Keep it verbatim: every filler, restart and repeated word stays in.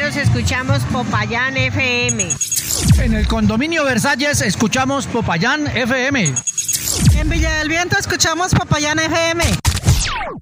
Nosotros escuchamos Popayán F M. En el condominio Versalles escuchamos Popayán F M. En Villa del Viento escuchamos Popayán F M.